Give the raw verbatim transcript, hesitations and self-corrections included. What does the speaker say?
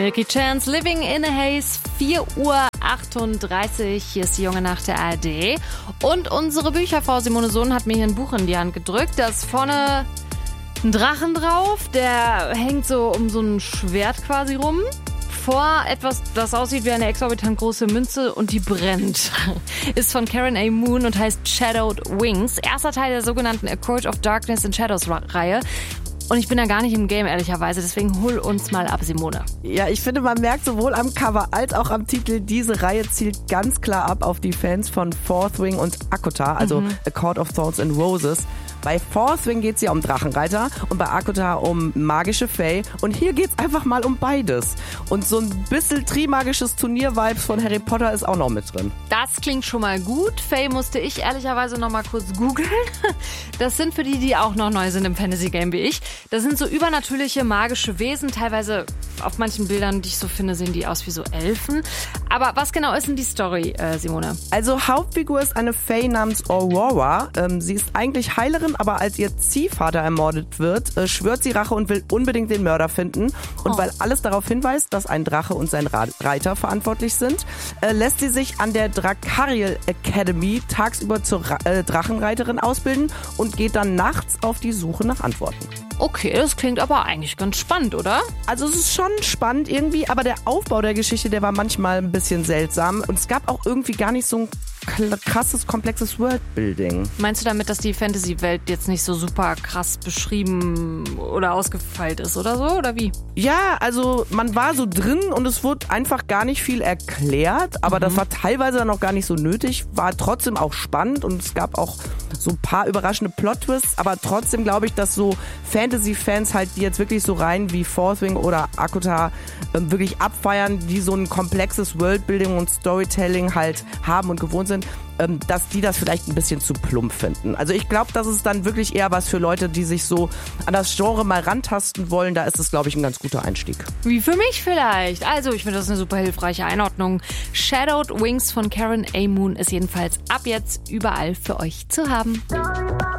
Milky Chance, Living in a Haze, vier Uhr achtunddreißig. Hier ist die junge Nacht der A R D. Und unsere Bücherfrau Simone Sohn hat mir hier ein Buch in die Hand gedrückt. Da ist vorne ein Drachen drauf, der hängt so um so ein Schwert quasi rum. Vor etwas, das aussieht wie eine exorbitant große Münze und die brennt. Ist von Karen A. Moon und heißt Shadowed Wings. Erster Teil der sogenannten A Court of Darkness and Shadows Reihe. Und ich bin da gar nicht im Game, ehrlicherweise. Deswegen hol uns mal ab, Simone. Ja, ich finde, man merkt sowohl am Cover als auch am Titel, diese Reihe zielt ganz klar ab auf die Fans von Fourth Wing und ACOTAR, also mhm. A Court of Thorns and Roses. Bei Fourth Wing geht es ja um Drachenreiter und bei ACOTAR um magische Fae. Und hier geht es einfach mal um beides. Und so ein bisschen Trimagisches Turnier-Vibes von Harry Potter ist auch noch mit drin. Das klingt schon mal gut. Fae musste ich ehrlicherweise noch mal kurz googeln. Das sind für die, die auch noch neu sind im Fantasy-Game wie ich. Das sind so übernatürliche, magische Wesen. Teilweise auf manchen Bildern, die ich so finde, sehen die aus wie so Elfen. Aber was genau ist denn die Story, äh, Simone? Also Hauptfigur ist eine Fae namens Aurora. Ähm, sie ist eigentlich Heilerin, aber als ihr Ziehvater ermordet wird, äh, schwört sie Rache und will unbedingt den Mörder finden. Und oh. weil alles darauf hinweist, dass ein Drache und sein Ra- Reiter verantwortlich sind, äh, lässt sie sich an der Dracariel Academy tagsüber zur Ra- äh, Drachenreiterin ausbilden und geht dann nachts auf die Suche nach Antworten. Okay, das klingt aber eigentlich ganz spannend, oder? Also es ist schon spannend irgendwie, aber der Aufbau der Geschichte, der war manchmal ein bisschen seltsam. Und es gab auch irgendwie gar nicht so ein krasses, komplexes Worldbuilding. Meinst du damit, dass die Fantasy-Welt jetzt nicht so super krass beschrieben oder ausgefeilt ist oder so, oder wie? Ja, also man war so drin und es wurde einfach gar nicht viel erklärt, aber mhm. das war teilweise dann auch gar nicht so nötig, war trotzdem auch spannend und es gab auch so ein paar überraschende Plot-Twists, aber trotzdem glaube ich, dass so Fantasy-Fans halt, die jetzt wirklich so rein wie Fourth Wing oder ACOTAR ähm, wirklich abfeiern, die so ein komplexes Worldbuilding und Storytelling halt haben und gewohnt sind, ähm, dass die das vielleicht ein bisschen zu plump finden. Also ich glaube, das ist dann wirklich eher was für Leute, die sich so an das Genre mal rantasten wollen. Da ist es, glaube ich, ein ganz guter Einstieg. Wie für mich vielleicht. Also ich finde das eine super hilfreiche Einordnung. Shadowed Wings von Karen A. Moon ist jedenfalls ab jetzt überall für euch zu haben.